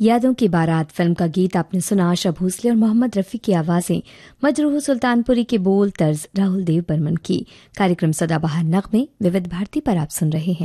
यादों की बारात फिल्म का गीत आपने सुना आशा भोसले और मोहम्मद रफ़ी की आवाज़ें, मजरूह सुल्तानपुरी के बोल, तर्ज राहुल देव बर्मन की। कार्यक्रम सदाबहार नग़मे विविध भारती पर आप सुन रहे हैं।